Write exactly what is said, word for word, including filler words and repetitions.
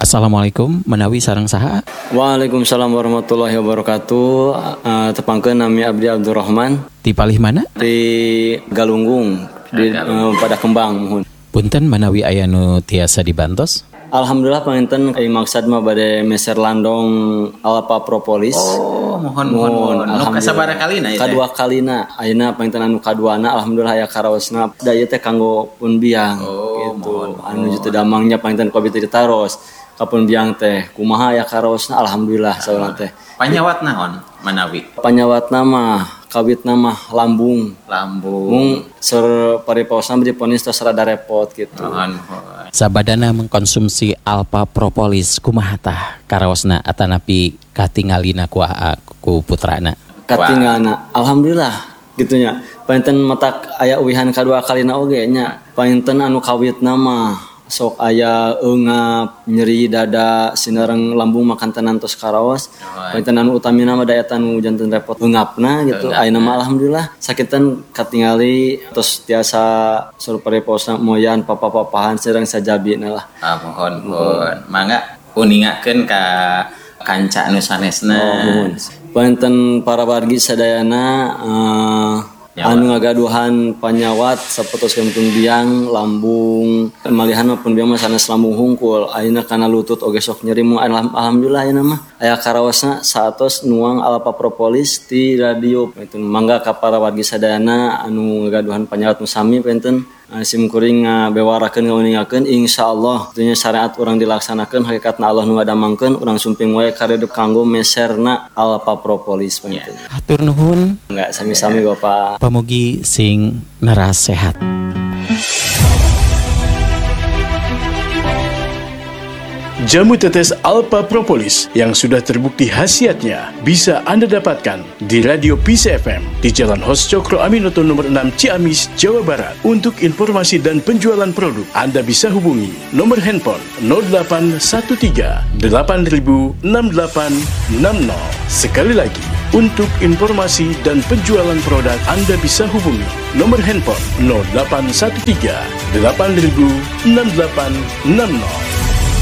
Assalamualaikum, menawi sareng saha. Waalaikumsalam warahmatullahi wabarakatuh. Uh, tepangkeun nami Abdi Abdurrahman. Di palih mana? Di Galunggung, di uh, pada Kembang mohon. Punten menawi aya nu tiasa dibantos. Alhamdulillah panginten ai maksad mah bade meser landong Alpha Propolis. Oh, mohon mohon mohon. Nu kasabaraha kalina ieu? Kadua kalina. Ayeuna panginten anu kaduana alhamdulillah aya karaosna. Da ieu teh kanggo pun biang oh, gitu. Mohon, anu jutu damangnya panginten kobi teh ditaros. Kapun biang teh kumaha aya karaosna alhamdulillah saurang teh. Panyawat naon manawi? Panyawatna mah kawitna mah lambung. Lambung. Mung sur pariposna diponis tos rada repot gitu. Mohon. Sabadana mengkonsumsi Alpha Propolis kumaha tah karaosna atanapi katingalina ku ku putrana? Katingalna alhamdulillah gitunya. Painten matak aya uwihan kadua kalina oge nya. Painten anu kawitna mah sok aya eungap nyeri dada sineurang lambung makan tenan tos karaos. Painten anu utamina mah daya tanu janten repot eungapna gitu. Ayeuna mah alhamdulillah sakitan katingali tos tiasa sur pariposna moyan papa-papahan sareng sajabina lah. Ah mohon mohon. Mangga uningakeun ka kanca anu sanesna. Oh, mohon. Painten para wargi sadayana uh, anu ngagaduhan panyawat sapertoskeun pun biang lambung malihan pun biang mah sanes lambung hungkul ayeuna kana lutut oge sok nyeri mung alhamdulillah ayeuna mah aya karaosna satos nuang Alpha Propolis ti radio itu mangga ka para wargi sadayana anu ngagaduhan panyawat nu sami penten sim kuring ngabewarakeun ngauningakeun insyaallah tuluy syariat urang dilaksanakeun hakikatna Allah nu ngadamangkeun urang sumping wae karedep kanggo meserna Alpha Propolis penten. Hatur nuhun. Enggak sami-sami Bapak. Pamugi sing neras sehat. Jamu tetes Alpha Propolis yang sudah terbukti khasiatnya bisa Anda dapatkan di Radio Peace F M di Jalan Hos Cokro Aminoto nomor enam Ciamis, Jawa Barat. Untuk informasi dan penjualan produk, Anda bisa hubungi nomor handphone nol delapan satu tiga delapan nol enam delapan enam nol. Sekali lagi, untuk informasi dan penjualan produk, Anda bisa hubungi nomor handphone nol delapan satu tiga delapan nol enam delapan enam nol.